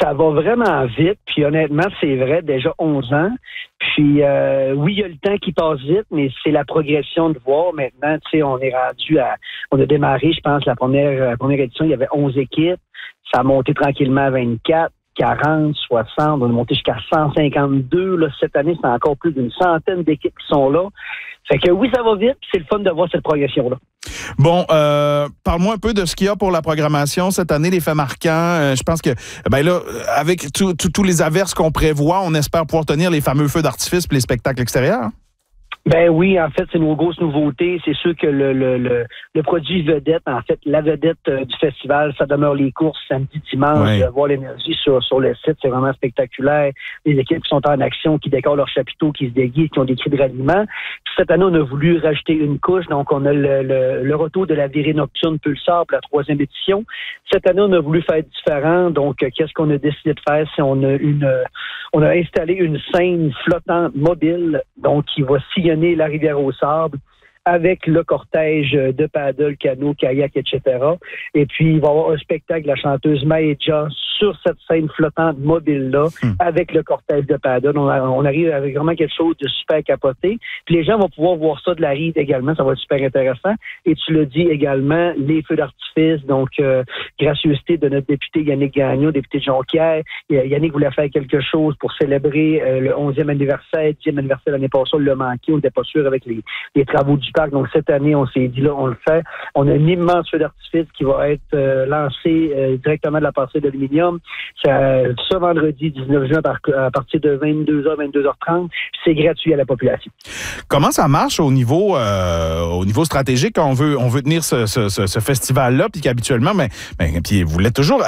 Ça va vraiment vite, puis honnêtement, c'est vrai, déjà 11 ans. Puis oui, il y a le temps qui passe vite, mais c'est la progression de voir. Maintenant, tu sais, on a démarré, je pense, la première édition, il y avait 11 équipes. Ça a monté tranquillement à 24. 40, 60, on est monté jusqu'à 152. Là, cette année, c'est encore plus d'une centaine d'équipes qui sont là. Fait que oui, ça va vite, puis c'est le fun de voir cette progression-là. Bon, parle-moi un peu de ce qu'il y a pour la programmation cette année, les faits marquants. Je pense que, là, avec tous les averses qu'on prévoit, on espère pouvoir tenir les fameux feux d'artifice et les spectacles extérieurs. Ben oui, en fait, c'est nos grosses nouveautés. C'est sûr que le produit vedette, en fait, la vedette du festival, ça demeure les courses samedi, dimanche. Oui. Voir l'énergie sur le site, c'est vraiment spectaculaire. Les équipes qui sont en action, qui décorent leurs chapiteaux, qui se déguisent, qui ont des cris de ralliement. Cette année, on a voulu rajouter une couche, donc on a le retour de la virée nocturne Pulsar pour la 3e édition. Cette année, on a voulu faire différent. Donc, qu'est-ce qu'on a décidé de faire? C'est on a installé une scène flottante mobile, donc qui va sillonner la rivière au sable avec le cortège de paddle, canot, kayak, etc. Et puis, il va y avoir un spectacle de la chanteuse Maïdja sur cette scène flottante mobile-là, avec le cortège de paddle. On arrive avec vraiment quelque chose de super capoté. Puis les gens vont pouvoir voir ça de la rive également. Ça va être super intéressant. Et tu le dis également, les feux d'artifice. Donc, gracieuseté de notre député Yannick Gagnon, député de Jonquière. Yannick voulait faire quelque chose pour célébrer le 11e anniversaire, 10e anniversaire l'année passée. On l'a manqué. On n'était pas sûr avec les travaux du parc. Donc, cette année, on s'est dit, là, on le fait. On a un immense feu d'artifice qui va être lancé directement de la passerelle d'aluminium. Ce vendredi 19 juin à partir de 22h, 22h30. C'est gratuit à la population. Comment ça marche au niveau stratégique quand on veut tenir ce festival-là, puis qu'habituellement, puis vous l'êtes toujours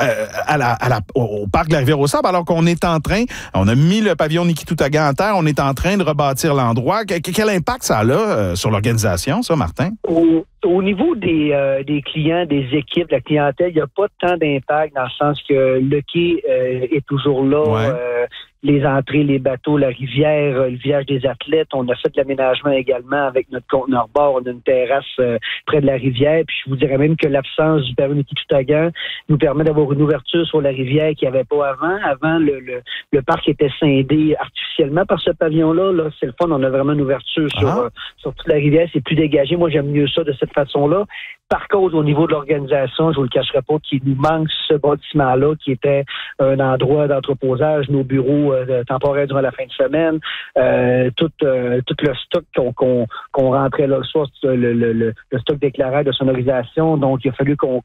au parc de la Rivière-au-Sable, alors qu'on est en train, on a mis le pavillon Nikitutaga en terre, on est en train de rebâtir l'endroit. Quel impact ça a sur l'organisation, ça, Martin? Au niveau des clients, des équipes, la clientèle, il n'y a pas tant d'impact dans le sens que le quai est toujours là. Ouais. Les entrées, les bateaux, la rivière, le village des athlètes. On a fait de l'aménagement également avec notre conteneur bord. On a une terrasse près de la rivière. Puis je vous dirais même que l'absence du pavillon Nikitutaga nous permet d'avoir une ouverture sur la rivière qu'il n'y avait pas avant. Avant, le parc était scindé artificiellement par ce pavillon-là. Là, c'est le fun. On a vraiment une ouverture sur toute la rivière. C'est plus dégagé. Moi, j'aime mieux ça de cette façon-là. Par contre, au niveau de l'organisation, je vous le cacherai pas qu'il nous manque ce bâtiment-là qui était un endroit d'entreposage, nos bureaux temporaires durant la fin de semaine, tout le stock qu'on rentrait là le soir, le stock d'éclairage de sonorisation. Donc, il a fallu qu'on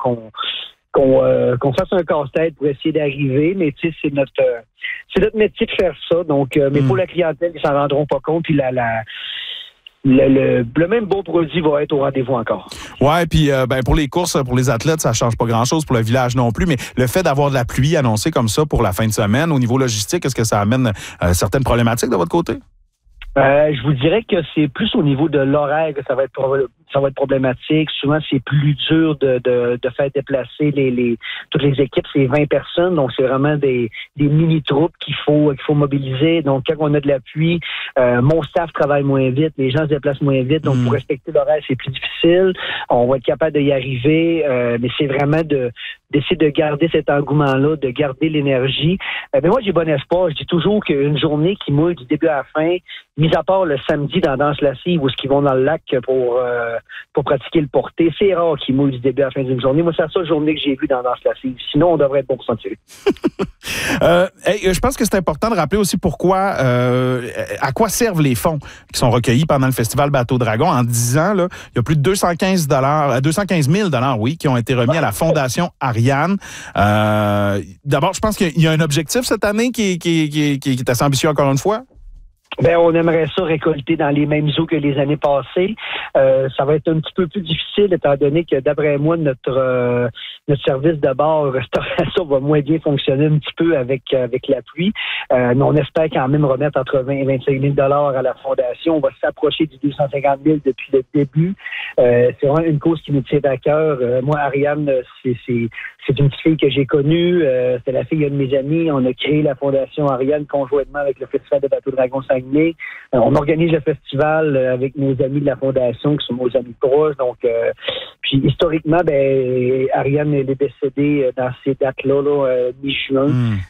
fasse un casse-tête pour essayer d'arriver, mais tu sais, c'est notre métier de faire ça. Donc, mais pour la clientèle, ils s'en rendront pas compte. Puis le même beau produit va être au rendez-vous encore. Ouais, puis pour les courses, pour les athlètes, ça change pas grand-chose, pour le village non plus, mais le fait d'avoir de la pluie annoncée comme ça pour la fin de semaine, au niveau logistique, est-ce que ça amène certaines problématiques de votre côté? Je vous dirais que c'est plus au niveau de l'horaire que ça va être problématique. Souvent, c'est plus dur de faire déplacer toutes les équipes. C'est 20 personnes, donc c'est vraiment des mini-troupes qu'il faut mobiliser. Donc, quand on a de la pluie, mon staff travaille moins vite, les gens se déplacent moins vite. Donc, pour respecter l'horaire, c'est plus difficile. On va être capable d'y arriver, mais c'est vraiment d'essayer de garder cet engouement-là, de garder l'énergie. Mais moi, j'ai bon espoir. Je dis toujours qu'une journée qui mouille du début à la fin, mis à part le samedi dans Danse lascive où ils vont dans le lac pour pratiquer le porté, c'est rare qu'ils mouillent du début à la fin d'une journée. Moi, c'est la seule journée que j'ai vue dans Danse lascive. Sinon, on devrait être bon pour s'en tirer. Je pense que c'est important de rappeler aussi à quoi servent les fonds qui sont recueillis pendant le festival Bateau Dragon. En 10 ans, là, il y a plus de 215 000 $ qui ont été remis à la Fondation Ariane. D'abord, je pense qu'il y a un objectif cette année qui est assez ambitieux encore une fois. Ben, on aimerait ça récolter dans les mêmes eaux que les années passées. Ça va être un petit peu plus difficile étant donné que, d'après moi, notre service de bar restauration va moins bien fonctionner un petit peu avec la pluie. Mais on espère quand même remettre entre 20 et 25 000 $ à la Fondation. On va s'approcher du 250 000 depuis le début. C'est vraiment une cause qui nous tient à cœur. Moi, Ariane, c'est une petite fille que j'ai connue. C'est la fille d'une de mes amis. On a créé la Fondation Ariane conjointement avec le Festival de Bateau Dragon Saguenay. On organise le festival avec nos amis de la Fondation, qui sont nos amis proches. Donc, puis historiquement, Ariane est décédée dans ces dates-là, mi-juin.